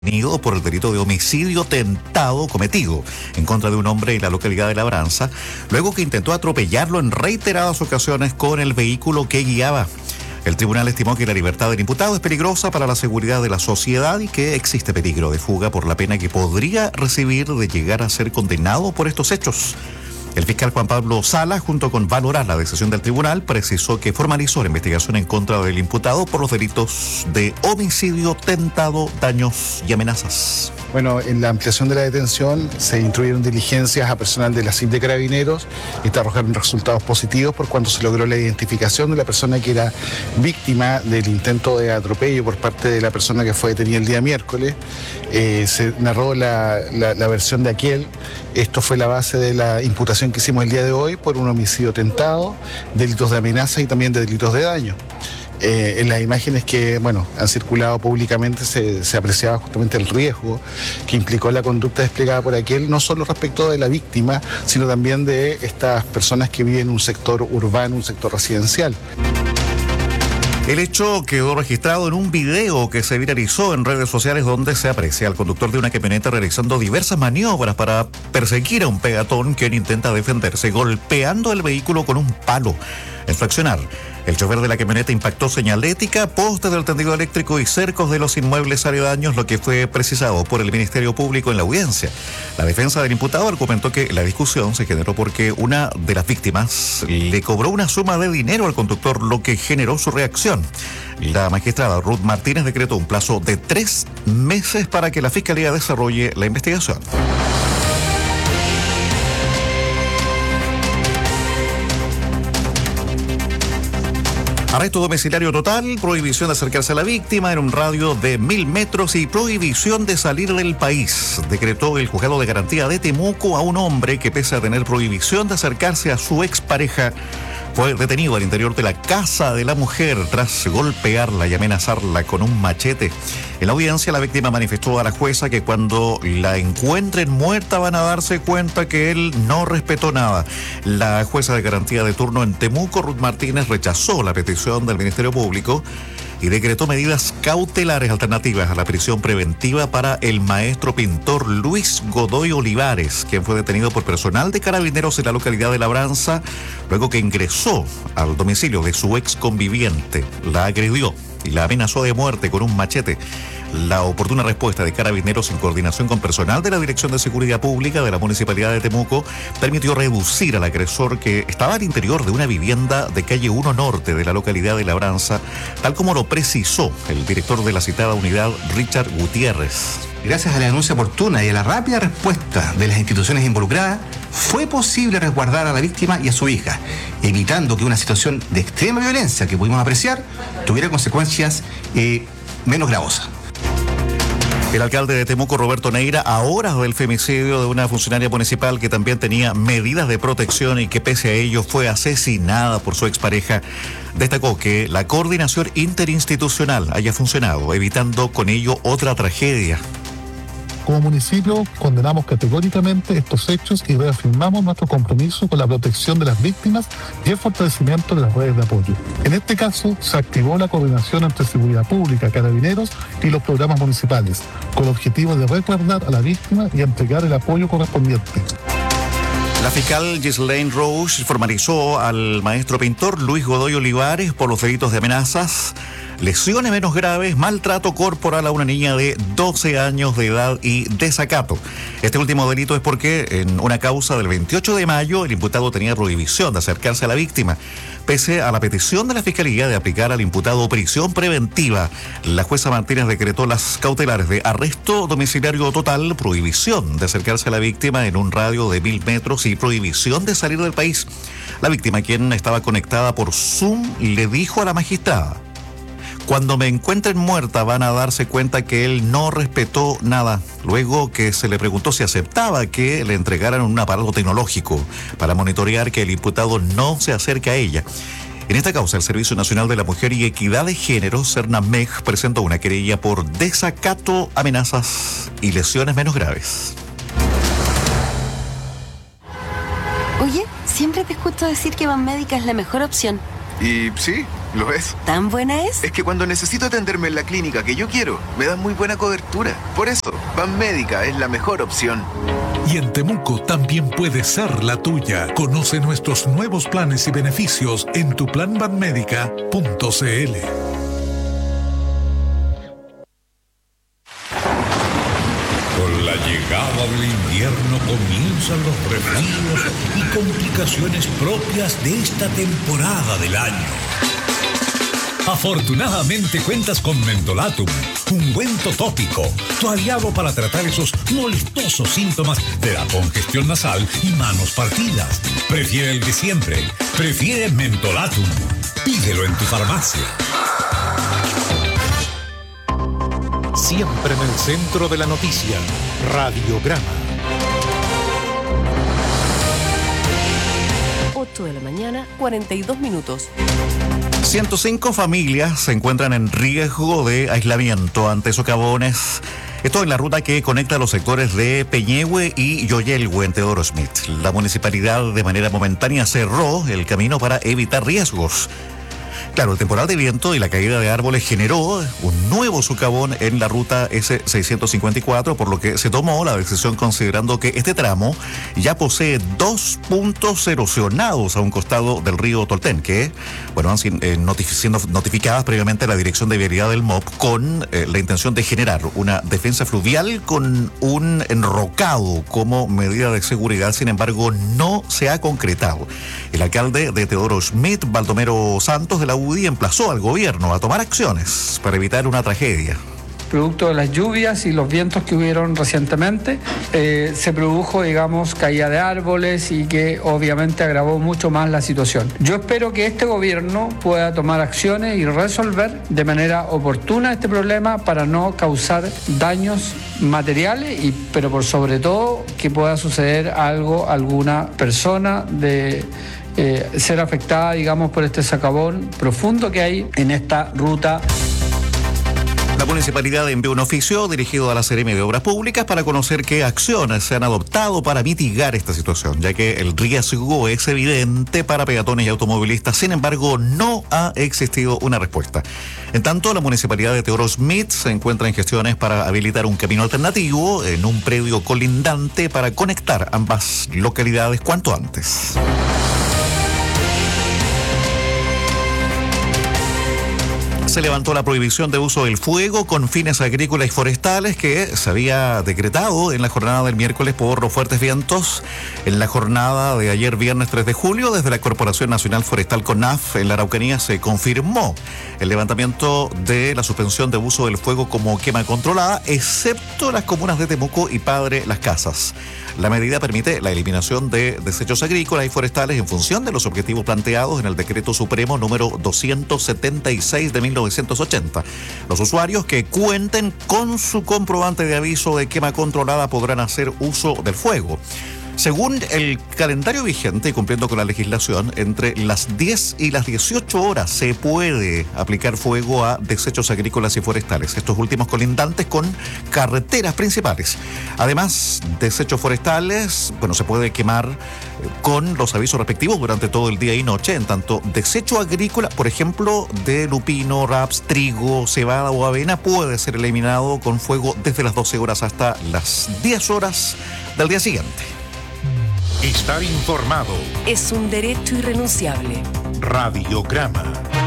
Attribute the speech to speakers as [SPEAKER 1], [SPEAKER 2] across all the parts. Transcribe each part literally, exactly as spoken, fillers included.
[SPEAKER 1] por el delito de homicidio tentado cometido en contra de un hombre en la localidad de Labranza, luego que intentó atropellarlo en reiteradas ocasiones con el vehículo que guiaba. El tribunal estimó que la libertad del imputado es peligrosa para la seguridad de la sociedad y que existe peligro de fuga por la pena que podría recibir de llegar a ser condenado por estos hechos. El fiscal Juan Pablo Sala, junto con valorar la decisión del tribunal, precisó que formalizó la investigación en contra del imputado por los delitos de homicidio tentado, daños y amenazas.
[SPEAKER 2] Bueno, en la ampliación de la detención se instruyeron diligencias a personal de la C I P de Carabineros y te arrojaron resultados positivos por cuanto se logró la identificación de la persona que era víctima del intento de atropello por parte de la persona que fue detenida el día miércoles. Eh, se narró la, la, la versión de aquel. Esto fue la base de la imputación que hicimos el día de hoy por un homicidio tentado, delitos de amenaza y también de delitos de daño. Eh, en las imágenes que, bueno, han circulado públicamente se, se apreciaba justamente el riesgo que implicó la conducta desplegada por aquel, no solo respecto de la víctima, sino también de estas personas que viven en un sector urbano, un sector residencial.
[SPEAKER 1] El hecho quedó registrado en un video que se viralizó en redes sociales donde se aprecia al conductor de una camioneta realizando diversas maniobras para perseguir a un peatón quien intenta defenderse, golpeando el vehículo con un palo. En su accionar, el chofer de la camioneta impactó señalética, postes del tendido eléctrico y cercos de los inmuebles aledaños, lo que fue precisado por el Ministerio Público en la audiencia. La defensa del imputado argumentó que la discusión se generó porque una de las víctimas le cobró una suma de dinero al conductor, lo que generó su reacción. La magistrada Ruth Martínez decretó un plazo de tres meses para que la Fiscalía desarrolle la investigación. Arresto domiciliario total, prohibición de acercarse a la víctima en un radio de mil metros y prohibición de salir del país. Decretó el juzgado de garantía de Temuco a un hombre que, pese a tener prohibición de acercarse a su expareja, fue detenido al interior de la casa de la mujer tras golpearla y amenazarla con un machete. En la audiencia, la víctima manifestó a la jueza que cuando la encuentren muerta van a darse cuenta que él no respetó nada. La jueza de garantía de turno en Temuco, Ruth Martínez, rechazó la petición del Ministerio Público y decretó medidas cautelares alternativas a la prisión preventiva para el maestro pintor Luis Godoy Olivares, quien fue detenido por personal de Carabineros en la localidad de Labranza, luego que ingresó al domicilio de su ex conviviente, la agredió y la amenazó de muerte con un machete. La oportuna respuesta de Carabineros en coordinación con personal de la Dirección de Seguridad Pública de la Municipalidad de Temuco permitió reducir al agresor, que estaba al interior de una vivienda de calle uno Norte de la localidad de Labranza, tal como lo precisó el director de la citada unidad, Richard Gutiérrez.
[SPEAKER 3] Gracias a la denuncia oportuna y a la rápida respuesta de las instituciones involucradas, fue posible resguardar a la víctima y a su hija, evitando que una situación de extrema violencia que pudimos apreciar tuviera consecuencias eh, menos gravosas.
[SPEAKER 1] El alcalde de Temuco, Roberto Neira, a horas del femicidio de una funcionaria municipal que también tenía medidas de protección y que pese a ello fue asesinada por su expareja, destacó que la coordinación interinstitucional haya funcionado, evitando con ello otra tragedia.
[SPEAKER 4] Como municipio condenamos categóricamente estos hechos y reafirmamos nuestro compromiso con la protección de las víctimas y el fortalecimiento de las redes de apoyo. En este caso, se activó la coordinación entre Seguridad Pública, Carabineros y los programas municipales, con el objetivo de resguardar a la víctima y entregar el apoyo correspondiente.
[SPEAKER 1] La fiscal Ghislaine Roche formalizó al maestro pintor Luis Godoy Olivares por los delitos de amenazas, lesiones menos graves, maltrato corporal a una niña de doce años de edad y desacato. Este último delito es porque en una causa del veintiocho de mayo el imputado tenía prohibición de acercarse a la víctima. Pese a la petición de la Fiscalía de aplicar al imputado prisión preventiva, la jueza Martínez decretó las cautelares de arresto domiciliario total, prohibición de acercarse a la víctima en un radio de mil metros y prohibición de salir del país. La víctima, quien estaba conectada por Zoom, le dijo a la magistrada: cuando me encuentren muerta van a darse cuenta que él no respetó nada. Luego que se le preguntó si aceptaba que le entregaran un aparato tecnológico para monitorear que el imputado no se acerque a ella. En esta causa, el Servicio Nacional de la Mujer y Equidad de Género, Cernamej, presentó una querella por desacato, amenazas y lesiones menos graves.
[SPEAKER 5] Oye, siempre te escucho decir que Banmédica es la mejor opción. Y sí, lo es.
[SPEAKER 6] ¿Tan buena es?
[SPEAKER 5] Es que cuando necesito atenderme en la clínica que yo quiero, me dan muy buena cobertura. Por eso, Banmédica es la mejor opción.
[SPEAKER 7] Y en Temuco también puede ser la tuya. Conoce nuestros nuevos planes y beneficios en tu plan banmédica punto c l.
[SPEAKER 8] Con la llegada del invierno comienzan los resfríos y complicaciones propias de esta temporada del año. Afortunadamente cuentas con Mentolatum, ungüento tópico, tu aliado para tratar esos molestosos síntomas de la congestión nasal y manos partidas. Prefiere el de siempre, prefiere Mentolatum. Pídelo en tu farmacia.
[SPEAKER 7] Siempre en el centro de la noticia, Radiograma.
[SPEAKER 6] ocho de la mañana, cuarenta y dos minutos.
[SPEAKER 1] ciento cinco familias se encuentran en riesgo de aislamiento ante socavones. Esto en la ruta que conecta los sectores de Peñehue y Yoyelhue en Teodoro Smith. La municipalidad de manera momentánea cerró el camino para evitar riesgos. Claro, el temporal de viento y la caída de árboles generó un nuevo socavón en la ruta ese seiscientos cincuenta y cuatro, por lo que se tomó la decisión considerando que este tramo ya posee dos puntos erosionados a un costado del río Tolten, que bueno, han sido eh, notific- siendo notificadas previamente a la Dirección de Vialidad del M O P con eh, la intención de generar una defensa fluvial con un enrocado como medida de seguridad. Sin embargo, no se ha concretado. El alcalde de Teodoro Smith, Baldomero Santos, de la U D I, emplazó al gobierno a tomar acciones para evitar una tragedia.
[SPEAKER 9] Producto de las lluvias y los vientos que hubieron recientemente, eh, se produjo, digamos, caída de árboles y que obviamente agravó mucho más la situación. Yo espero que este gobierno pueda tomar acciones y resolver de manera oportuna este problema para no causar daños materiales, y, pero por sobre todo que pueda suceder algo a alguna persona de... Eh, ser afectada, digamos, por este socavón profundo que hay en esta ruta.
[SPEAKER 1] La municipalidad envió un oficio dirigido a la Seremi de Obras Públicas para conocer qué acciones se han adoptado para mitigar esta situación, ya que el riesgo es evidente para peatones y automovilistas. Sin embargo, no ha existido una respuesta. En tanto, la municipalidad de Teodoro Smith se encuentra en gestiones para habilitar un camino alternativo en un predio colindante para conectar ambas localidades cuanto antes. Se levantó la prohibición de uso del fuego con fines agrícolas y forestales que se había decretado en la jornada del miércoles por los fuertes vientos. En la jornada de ayer viernes tres de julio, desde la Corporación Nacional Forestal CONAF en la Araucanía se confirmó el levantamiento de la suspensión de uso del fuego como quema controlada, excepto las comunas de Temuco y Padre Las Casas. La medida permite la eliminación de desechos agrícolas y forestales en función de los objetivos planteados en el Decreto Supremo número doscientos setenta y seis de mil novecientos ochenta. Los usuarios que cuenten con su comprobante de aviso de quema controlada podrán hacer uso del fuego. Según el calendario vigente y cumpliendo con la legislación, entre las diez y las dieciocho horas se puede aplicar fuego a desechos agrícolas y forestales, estos últimos colindantes con carreteras principales. Además, desechos forestales, bueno, se puede quemar con los avisos respectivos durante todo el día y noche, en tanto desecho agrícola, por ejemplo, de lupino, raps, trigo, cebada o avena, puede ser eliminado con fuego desde las doce horas hasta las diez horas del día siguiente.
[SPEAKER 7] Estar informado.
[SPEAKER 6] Es un derecho irrenunciable.
[SPEAKER 7] Radiograma.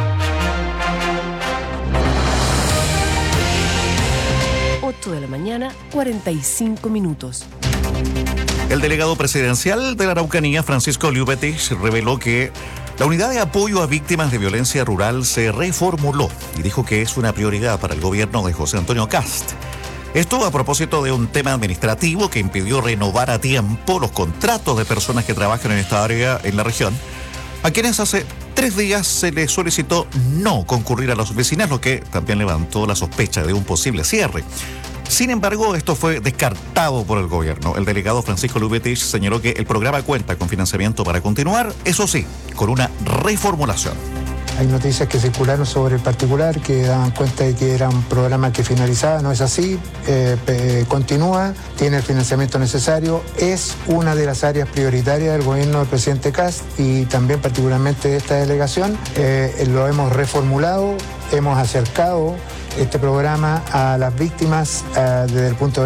[SPEAKER 6] ocho de la mañana, cuarenta y cinco minutos.
[SPEAKER 1] El delegado presidencial de la Araucanía, Francisco Liubetich, reveló que la unidad de apoyo a víctimas de violencia rural se reformuló y dijo que es una prioridad para el gobierno de José Antonio Kast. Esto a propósito de un tema administrativo que impidió renovar a tiempo los contratos de personas que trabajan en esta área en la región, a quienes hace tres días se les solicitó no concurrir a las oficinas, lo que también levantó la sospecha de un posible cierre. Sin embargo, esto fue descartado por el gobierno. El delegado Francisco Liubetich señaló que el programa cuenta con financiamiento para continuar, eso sí, con una reformulación.
[SPEAKER 10] Hay noticias que circularon sobre el particular que daban cuenta de que era un programa que finalizaba. No es así, eh, eh, continúa, tiene el financiamiento necesario, es una de las áreas prioritarias del gobierno del presidente Kast y también particularmente de esta delegación. Eh, lo hemos reformulado, hemos acercado este programa a las víctimas uh, desde el punto de